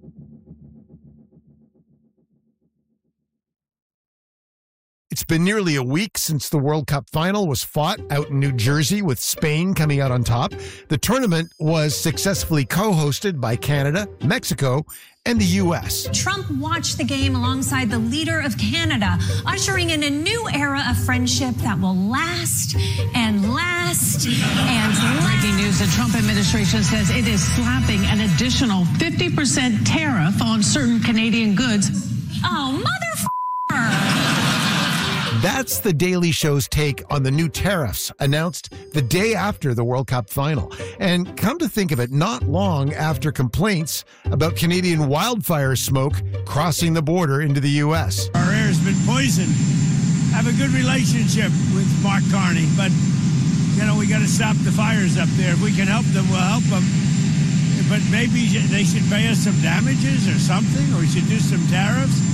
It's been nearly a week since the World Cup final was fought out in New Jersey, with Spain coming out on top. The tournament was successfully co-hosted by Canada, Mexico, and the U S. Trump watched the game alongside the leader of Canada, ushering in a new era of friendship that will last and last and last. Breaking news, the Trump administration says it is slapping an additional fifty percent tariff on certain Canadian goods. Oh, motherfucker! That's the Daily Show's take on the new tariffs announced the day after the World Cup final. And come to think of it, not long after complaints about Canadian wildfire smoke crossing the border into the U S. Our air's been poisoned. I have a good relationship with Mark Carney, but, you know, we got to stop the fires up there. If we can help them, we'll help them. But maybe they should pay us some damages or something, or we should do some tariffs.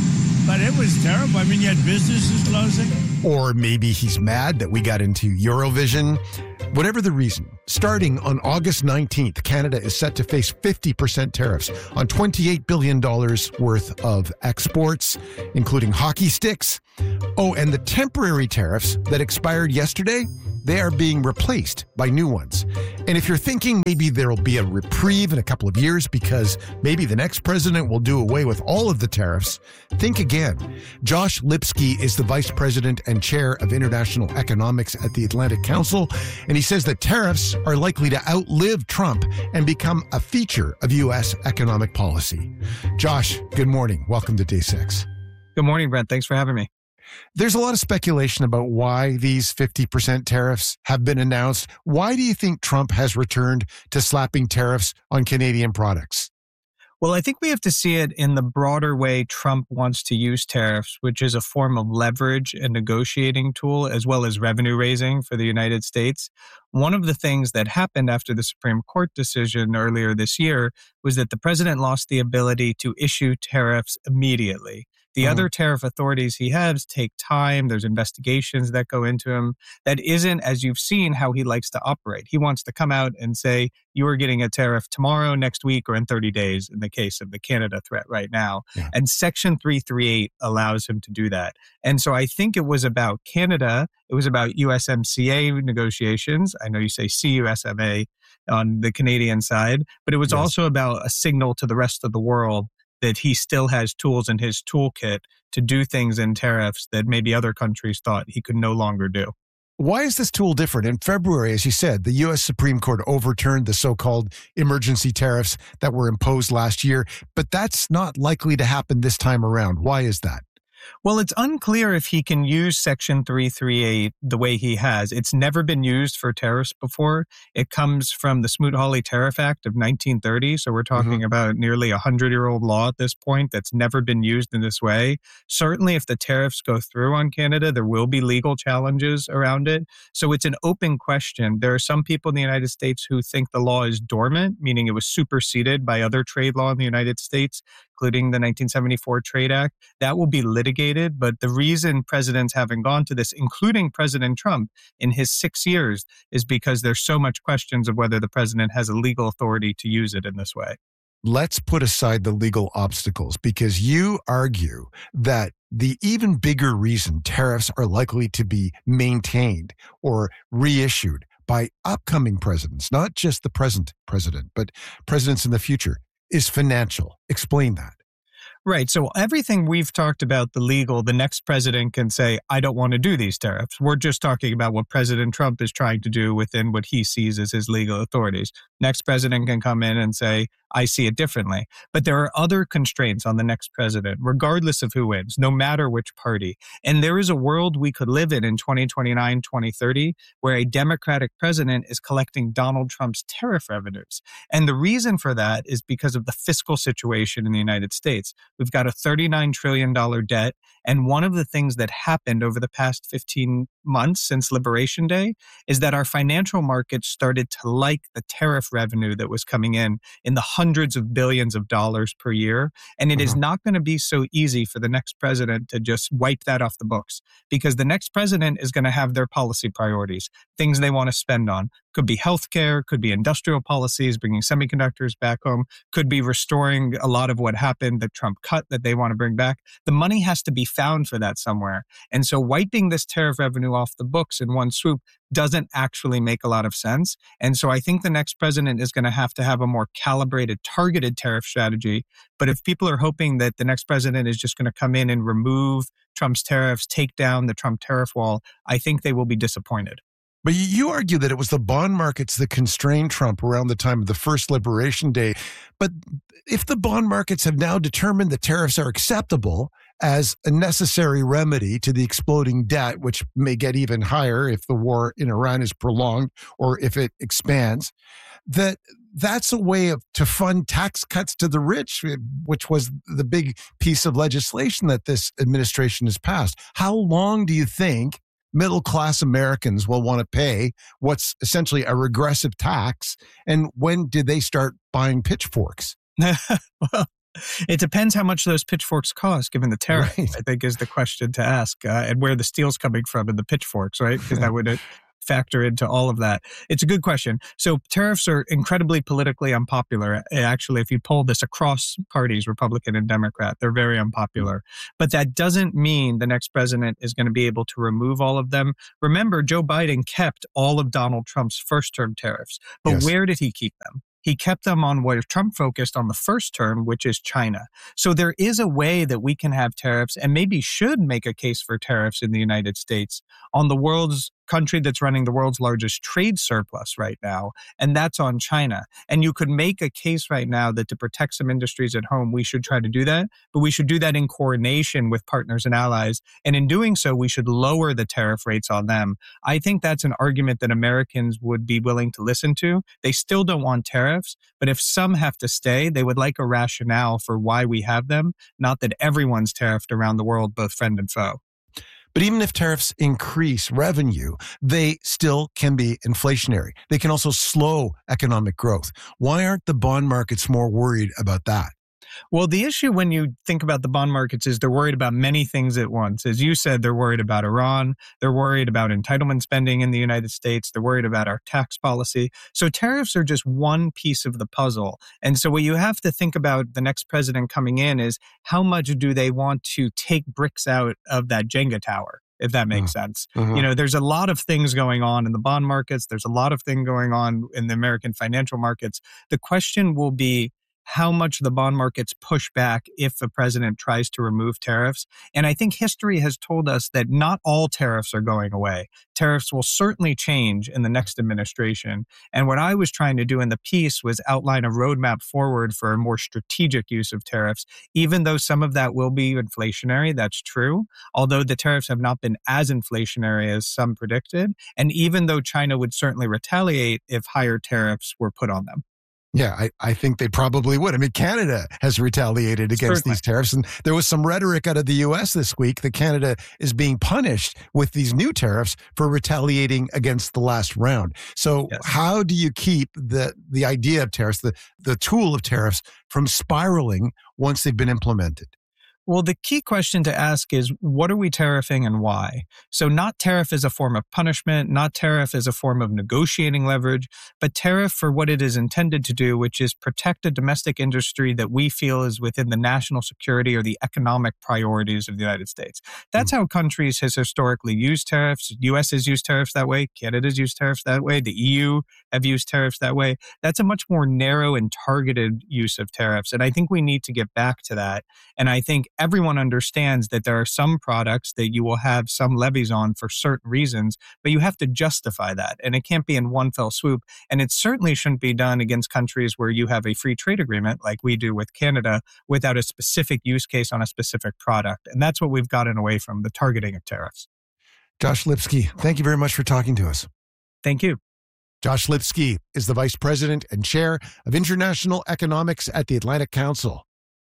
but it was terrible. I mean, you had businesses closing. Or maybe he's mad that we got into Eurovision. Whatever the reason, starting on August nineteenth, Canada is set to face fifty percent tariffs on twenty-eight billion dollars worth of exports, including hockey sticks. Oh, and the temporary tariffs that expired yesterday, they are being replaced by new ones. And if you're thinking maybe there'll be a reprieve in a couple of years because maybe the next president will do away with all of the tariffs, think again. Josh Lipsky is the vice president and chair of international economics at the Atlantic Council, and he says that tariffs are likely to outlive Trump and become a feature of U S economic policy. Josh, good morning. Welcome to Day Six. Good morning, Brent. Thanks for having me. There's a lot of speculation about why these fifty percent tariffs have been announced. Why do you think Trump has returned to slapping tariffs on Canadian products? Well, I think we have to see it in the broader way Trump wants to use tariffs, which is a form of leverage and negotiating tool, as well as revenue raising for the United States. One of the things that happened after the Supreme Court decision earlier this year was that the president lost the ability to issue tariffs immediately. The mm-hmm. other tariff authorities he has take time. There's investigations that go into him. That isn't, as you've seen, how he likes to operate. He wants to come out and say, you are getting a tariff tomorrow, next week, or in thirty days, in the case of the Canada threat right now. Yeah. And Section three thirty-eight allows him to do that. And so I think it was about Canada. It was about U S M C A negotiations. I know you say C U S M A on the Canadian side, but it was yes. also about a signal to the rest of the world that he still has tools in his toolkit to do things in tariffs that maybe other countries thought he could no longer do. Why is this tool different? In February, as you said, the U S Supreme Court overturned the so-called emergency tariffs that were imposed last year, but that's not likely to happen this time around. Why is that? Well, it's unclear if he can use Section three thirty-eight the way he has. It's never been used for tariffs before. It comes from the Smoot-Hawley Tariff Act of nineteen thirty. So we're talking mm-hmm. about nearly a hundred-year-old law at this point that's never been used in this way. Certainly, if the tariffs go through on Canada, there will be legal challenges around it. So it's an open question. There are some people in the United States who think the law is dormant, meaning it was superseded by other trade law in the United States, including the nineteen seventy-four Trade Act. That will be litigated. But the reason presidents haven't gone to this, including President Trump in his six years, is because there's so much questions of whether the president has a legal authority to use it in this way. Let's put aside the legal obstacles, because you argue that the even bigger reason tariffs are likely to be maintained or reissued by upcoming presidents, not just the present president, but presidents in the future, is financial. Explain that. Right. So everything we've talked about, the legal, the next president can say, I don't want to do these tariffs. We're just talking about what President Trump is trying to do within what he sees as his legal authorities. Next president can come in and say, I see it differently. But there are other constraints on the next president, regardless of who wins, no matter which party. And there is a world we could live in in twenty twenty-nine, twenty thirty, where a Democratic president is collecting Donald Trump's tariff revenues. And the reason for that is because of the fiscal situation in the United States. We've got a thirty-nine trillion dollars debt. And one of the things that happened over the past fifteen months since Liberation Day is that our financial markets started to like the tariff revenue that was coming in in the hundreds of billions of dollars per year. And it mm-hmm. is not going to be so easy for the next president to just wipe that off the books, because the next president is going to have their policy priorities, things they want to spend on. Could be healthcare, could be industrial policies, bringing semiconductors back home, could be restoring a lot of what happened that Trump cut that they want to bring back. The money has to be found for that somewhere. And so wiping this tariff revenue off the books in one swoop doesn't actually make a lot of sense. And so I think the next president is going to have to have a more calibrated, targeted tariff strategy. But if people are hoping that the next president is just going to come in and remove Trump's tariffs, take down the Trump tariff wall, I think they will be disappointed. But you argue that it was the bond markets that constrained Trump around the time of the first Liberation Day. But if the bond markets have now determined that tariffs are acceptable as a necessary remedy to the exploding debt, which may get even higher if the war in Iran is prolonged or if it expands, that that's a way of to fund tax cuts to the rich, which was the big piece of legislation that this administration has passed. How long do you think middle-class Americans will want to pay what's essentially a regressive tax? And when did they start buying pitchforks? Well, It depends how much those pitchforks cost, given the tariff, right. I think is the question to ask, uh, and where the steel's coming from in the pitchforks, right? Because that would factor into all of that. It's a good question. So tariffs are incredibly politically unpopular. Actually, if you poll this across parties, Republican and Democrat, they're very unpopular. But that doesn't mean the next president is going to be able to remove all of them. Remember, Joe Biden kept all of Donald Trump's first-term tariffs. But yes. Where did he keep them? He kept them on where Trump focused on the first term, which is China. So there is a way that we can have tariffs and maybe should make a case for tariffs in the United States on the world's country that's running the world's largest trade surplus right now, and that's on China. And you could make a case right now that to protect some industries at home, we should try to do that, but we should do that in coordination with partners and allies. And in doing so, we should lower the tariff rates on them. I think that's an argument that Americans would be willing to listen to. They still don't want tariffs, but if some have to stay, they would like a rationale for why we have them, not that everyone's tariffed around the world, both friend and foe. But even if tariffs increase revenue, they still can be inflationary. They can also slow economic growth. Why aren't the bond markets more worried about that? Well, the issue when you think about the bond markets is they're worried about many things at once. As you said, they're worried about Iran. They're worried about entitlement spending in the United States. They're worried about our tax policy. So tariffs are just one piece of the puzzle. And so what you have to think about the next president coming in is how much do they want to take bricks out of that Jenga tower, if that makes mm-hmm. sense. Mm-hmm. You know, there's a lot of things going on in the bond markets. There's a lot of things going on in the American financial markets. The question will be, how much the bond markets push back if the president tries to remove tariffs. And I think history has told us that not all tariffs are going away. Tariffs will certainly change in the next administration. And what I was trying to do in the piece was outline a roadmap forward for a more strategic use of tariffs, even though some of that will be inflationary. That's true. Although the tariffs have not been as inflationary as some predicted. And even though China would certainly retaliate if higher tariffs were put on them. Yeah, I, I think they probably would. I mean, Canada has retaliated against Certainly. these tariffs. And there was some rhetoric out of the U S this week that Canada is being punished with these new tariffs for retaliating against the last round. So yes. how do you keep the, the idea of tariffs, the, the tool of tariffs, from spiraling once they've been implemented? Well, the key question to ask is, what are we tariffing and why? So not tariff as a form of punishment, not tariff as a form of negotiating leverage, but tariff for what it is intended to do, which is protect a domestic industry that we feel is within the national security or the economic priorities of the United States. That's mm-hmm. how countries has historically used tariffs. U S has used tariffs that way. Canada's used tariffs that way. The E U have used tariffs that way. That's a much more narrow and targeted use of tariffs. And I think we need to get back to that. And I think everyone understands that there are some products that you will have some levies on for certain reasons, but you have to justify that. And it can't be in one fell swoop. And it certainly shouldn't be done against countries where you have a free trade agreement like we do with Canada without a specific use case on a specific product. And that's what we've gotten away from, the targeting of tariffs. Josh Lipsky, thank you very much for talking to us. Thank you. Josh Lipsky is the Vice President and Chair of International Economics at the Atlantic Council.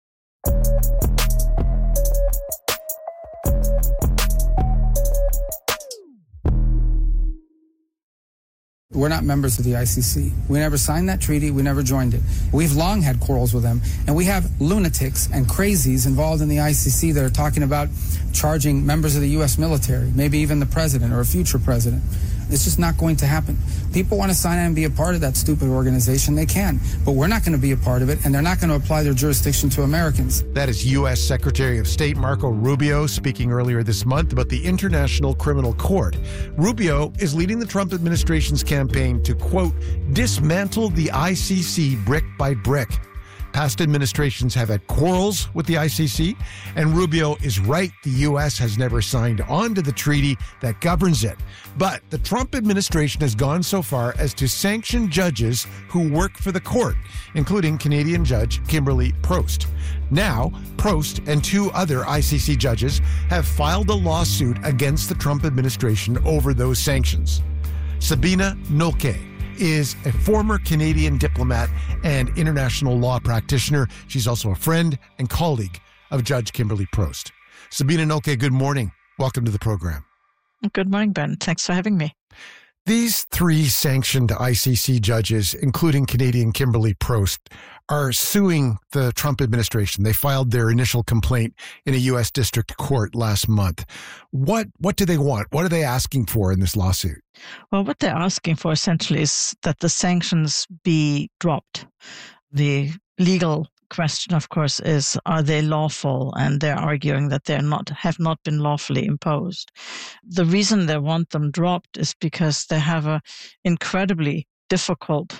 We're not members of the I C C. We never signed that treaty. We never joined it. We've long had quarrels with them. And we have lunatics and crazies involved in the I C C that are talking about charging members of the U S military, maybe even the president or a future president. It's just not going to happen. People want to sign on and be a part of that stupid organization. They can. But we're not going to be a part of it, and they're not going to apply their jurisdiction to Americans. That is U S Secretary of State Marco Rubio speaking earlier this month about the International Criminal Court. Rubio is leading the Trump administration's campaign to, quote, dismantle the I C C brick by brick. Past administrations have had quarrels with the I C C, and Rubio is right. The U S has never signed on to the treaty that governs it. But the Trump administration has gone so far as to sanction judges who work for the court, including Canadian Judge Kimberly Prost. Now, Prost and two other I C C judges have filed a lawsuit against the Trump administration over those sanctions. Sabina Nolke is a former Canadian diplomat and international law practitioner. She's also a friend and colleague of Judge Kimberly Prost. Sabina Nolke, good morning. Welcome to the program. Good morning, Ben. Thanks for having me. These three sanctioned I C C judges, including Canadian Kimberly Prost, are suing the Trump administration. They filed their initial complaint in a U S district court last month. What what do they want? What are they asking for in this lawsuit? Well, what they're asking for essentially is that the sanctions be dropped. The legal question, of course, is, are they lawful? And they're arguing that they're not, have not been lawfully imposed. The reason they want them dropped is because they have an incredibly difficult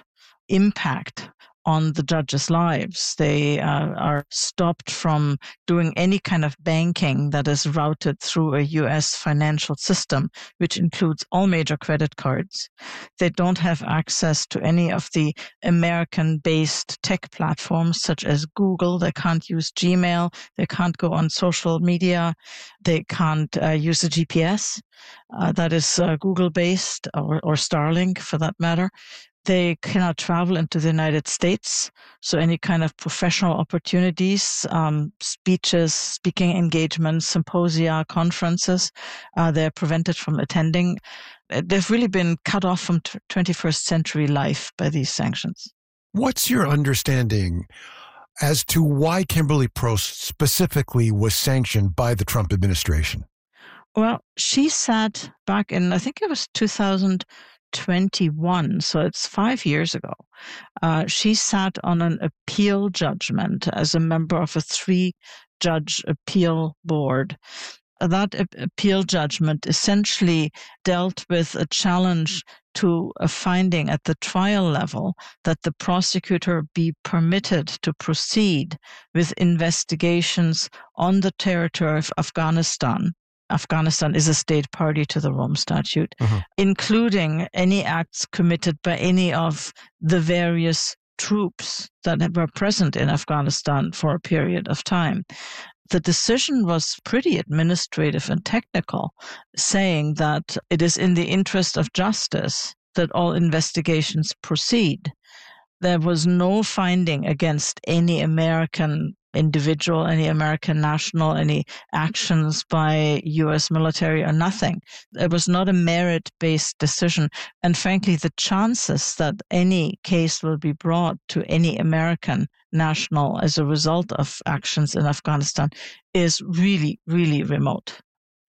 impact on the judges' lives. They uh, are stopped from doing any kind of banking that is routed through a U S financial system, which includes all major credit cards. They don't have access to any of the American-based tech platforms such as Google. They can't use Gmail. They can't go on social media. They can't uh, use a G P S uh, that is uh, Google-based or, or Starlink for that matter. They cannot travel into the United States, so any kind of professional opportunities, um, speeches, speaking engagements, symposia, conferences, uh, they're prevented from attending. They've really been cut off from twenty-first century life by these sanctions. What's your understanding as to why Kimberly Prost specifically was sanctioned by the Trump administration? Well, she sat back in, I think it was two thousand twenty-one, so it's five years ago. Uh, she sat on an appeal judgment as a member of a three-judge appeal board. That appeal judgment essentially dealt with a challenge to a finding at the trial level that the prosecutor be permitted to proceed with investigations on the territory of Afghanistan. Afghanistan is a state party to the Rome Statute, uh-huh. including any acts committed by any of the various troops that were present in Afghanistan for a period of time. The decision was pretty administrative and technical, saying that it is in the interest of justice that all investigations proceed. There was no finding against any American individual, any American national, any actions by U S military or nothing. It was not a merit-based decision. And frankly, the chances that any case will be brought to any American national as a result of actions in Afghanistan is really, really remote.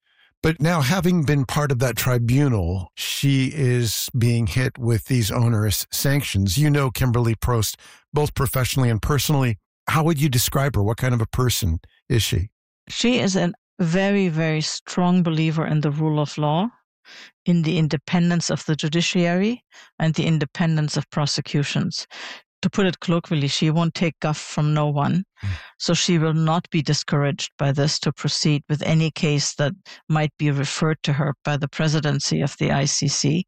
But now, having been part of that tribunal, she is being hit with these onerous sanctions. You know Kimberly Prost, both professionally and personally. How would you describe her? What kind of a person is she? She is a very, very strong believer in the rule of law, in the independence of the judiciary, and the independence of prosecutions. To put it colloquially, she won't take guff from no one. Mm. So she will not be discouraged by this to proceed with any case that might be referred to her by the presidency of the I C C.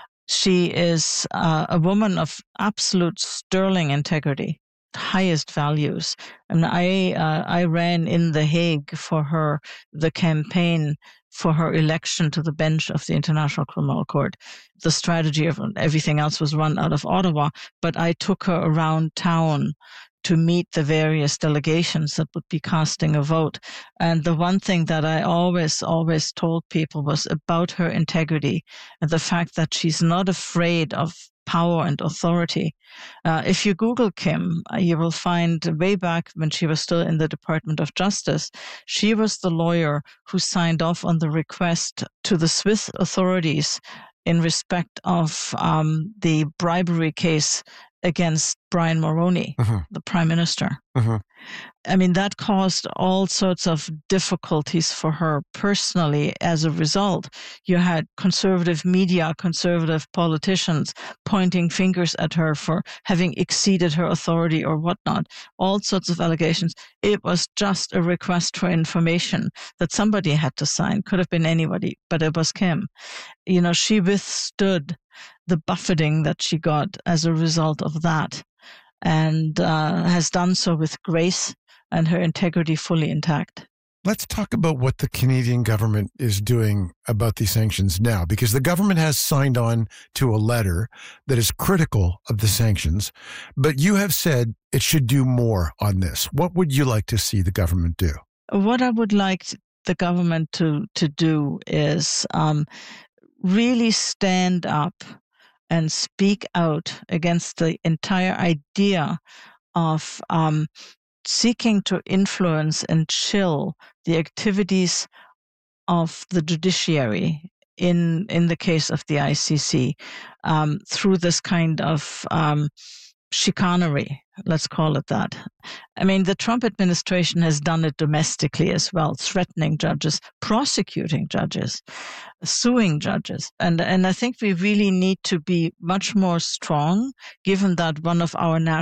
She is uh, a woman of absolute sterling integrity, highest values. And I uh, I ran in The Hague for her, the campaign for her election to the bench of the International Criminal Court. The strategy of everything else was run out of Ottawa, but I took her around town to meet the various delegations that would be casting a vote. And the one thing that I always, always told people was about her integrity and the fact that she's not afraid of power and authority. Uh, if you Google Kim, uh, you will find way back when she was still in the Department of Justice, she was the lawyer who signed off on the request to the Swiss authorities in respect of um, the bribery case against Brian Mulroney, uh-huh. the Prime Minister. Uh-huh. I mean, that caused all sorts of difficulties for her personally as a result. You had conservative media, conservative politicians pointing fingers at her for having exceeded her authority or whatnot, all sorts of allegations. It was just a request for information that somebody had to sign. Could have been anybody, but it was Kim. You know, she withstood the buffeting that she got as a result of that and uh, has done so with grace and her integrity fully intact. Let's talk about what the Canadian government is doing about these sanctions now, because the government has signed on to a letter that is critical of the sanctions, but you have said it should do more on this. What would you like to see the government do? What I would like the government to, to do is um, really stand up and speak out against the entire idea of um, seeking to influence and chill the activities of the judiciary in in the case of the I C C um, through this kind of um, chicanery, let's call it that. I mean, the Trump administration has done it domestically as well, threatening judges, prosecuting judges, suing judges. And, and I think we really need to be much more strong, given that one of our national